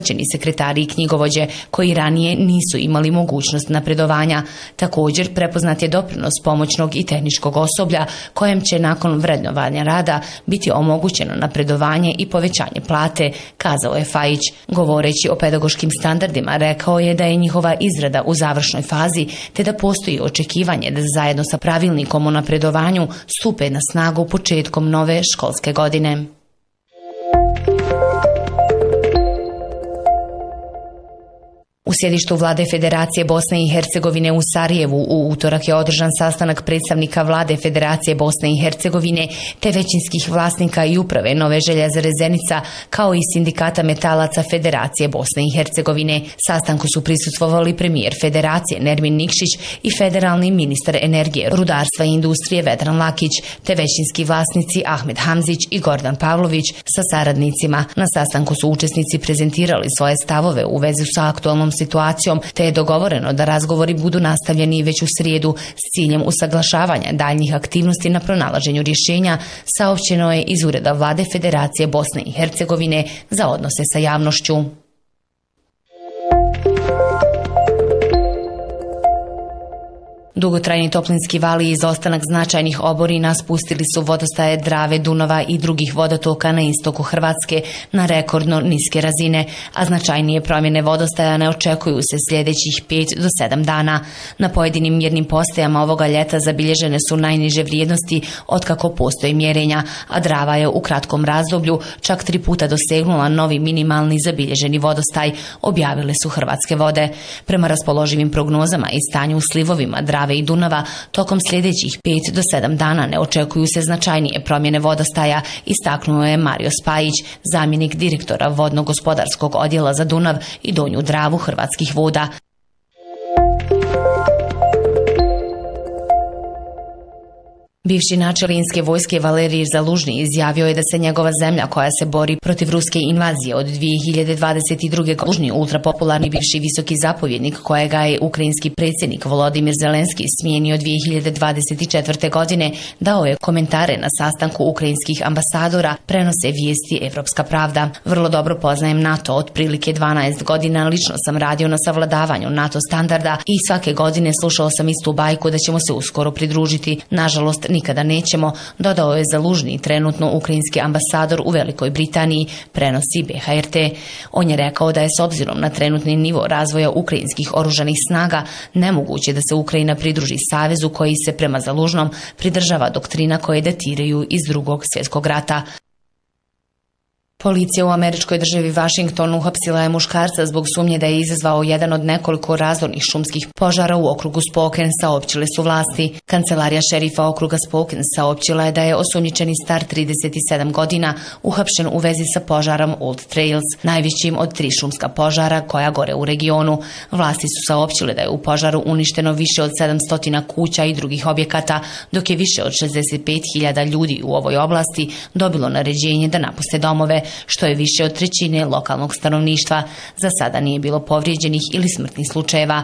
sekretari i knjigovođe koji ranije nisu imali mogućnost napredovanja. Također prepoznat je doprinos pomoćnog i tehničkog osoblja kojem će nakon vrednovanja rada biti omogućeno napredovanje i povećanje plate, kazao je Fajić. Govoreći o pedagoškim standardima, rekao je da je njihova izrada u završnoj fazi te da postoji očekivanje da zajedno sa pravilnikom o napredovanju stupe na snagu početkom nove školske godine. U sjedištu Vlade Federacije Bosne i Hercegovine u Sarajevu u utorak je održan sastanak predstavnika Vlade Federacije Bosne i Hercegovine te većinskih vlasnika i uprave Nove željezare Zenica kao i sindikata metalaca Federacije Bosne i Hercegovine. Sastanku su prisustvovali premijer Federacije Nermin Nikšić i federalni ministar energije, rudarstva i industrije Vedran Lakić te većinski vlasnici Ahmed Hamzić i Gordan Pavlović sa saradnicima. Na sastanku su učesnici prezentirali svoje stavove u vezi sa aktualnom situacijom, te je dogovoreno da razgovori budu nastavljeni već u srijedu s ciljem usaglašavanja daljnjih aktivnosti na pronalaženju rješenja, saopćeno je iz Ureda Vlade Federacije Bosne i Hercegovine za odnose sa javnošću. Dugotrajni toplinski vali i izostanak značajnih oborina spustili su vodostaje Drave, Dunava i drugih vodotoka na istoku Hrvatske na rekordno niske razine, a značajnije promjene vodostaja ne očekuju se sljedećih 5 do 7 dana. Na pojedinim mjernim postajama ovoga ljeta zabilježene su najniže vrijednosti otkako postoje mjerenja, a Drava je u kratkom razdoblju čak 3 puta dosegnula novi minimalni zabilježeni vodostaj, objavile su Hrvatske vode. Prema raspoloživim prognozama i stanju u slivovima Drave i Dunava, tokom sljedećih 5 do 7 dana ne očekuju se značajnije promjene vodostaja, istaknuo je Mario Spajić, zamjenik direktora vodno-gospodarskog odjela za Dunav i Donju Dravu Hrvatskih voda. Bivši načelinske vojske Valerij Zalužni izjavio je da se njegova zemlja koja se bori protiv ruske invazije od 2022. godine ultrapopularni bivši visoki zapovjednik kojega je ukrajinski predsjednik Volodimir Zelenski smijenio 2024. godine dao je komentare na sastanku ukrajinskih ambasadora, prenose vijesti Evropska pravda. Vrlo dobro poznajem NATO, otprilike 12 godina lično sam radio na savladavanju NATO standarda i svake godine slušao sam istu bajku da ćemo se uskoro pridružiti. Nažalost, nikada nećemo, dodao je Zalužni, trenutno ukrajinski ambasador u Velikoj Britaniji, prenosi BHRT. On je rekao da je s obzirom na trenutni nivo razvoja ukrajinskih oružanih snaga nemoguće da se Ukrajina pridruži savezu koji se prema Zalužnom pridržava doktrina koje datiraju iz Drugog svjetskog rata. Policija u američkoj državi Washington uhapsila je muškarca zbog sumnje da je izazvao jedan od nekoliko razornih šumskih požara u okrugu Spokane, saopćile su vlasti. Kancelarija šerifa okruga Spokane saopćila je da je osumnjičeni star 37 godina uhapšen u vezi sa požarom Old Trails, najvećim od 3 šumska požara koja gore u regionu. Vlasti su saopćile da je u požaru uništeno više od 700 kuća i drugih objekata, dok je više od 65.000 ljudi u ovoj oblasti dobilo naređenje da napuste domove, što je više od 1/3 lokalnog stanovništva. Za sada nije bilo povrijeđenih ili smrtnih slučajeva.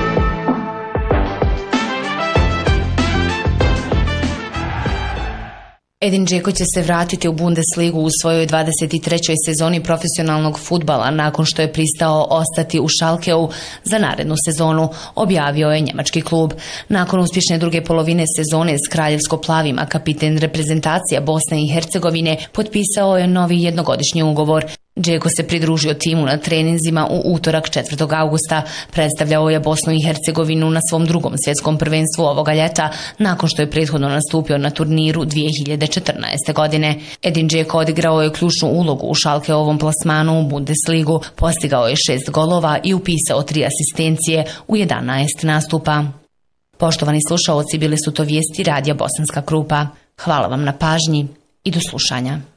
Edin Dzeko će se vratiti u Bundesligu u svojoj 23. sezoni profesionalnog fudbala nakon što je pristao ostati u Schalkeu za narednu sezonu, objavio je njemački klub. Nakon uspješne druge polovine sezone s kraljevsko-plavima, kapiten reprezentacija Bosne i Hercegovine potpisao je novi jednogodišnji ugovor. Dzeko se pridružio timu na treninzima u utorak 4. augusta. Predstavljao je Bosnu i Hercegovinu na svom drugom svjetskom prvenstvu ovoga ljeta, nakon što je prethodno nastupio na turniru 2014. godine. Edin Dzeko odigrao je ključnu ulogu u Schalkeovom plasmanu u Bundesligu, postigao je 6 golova i upisao 3 asistencije u 11 nastupa. Poštovani slušaoci, bili su to vijesti Radija Bosanska Krupa. Hvala vam na pažnji i do slušanja.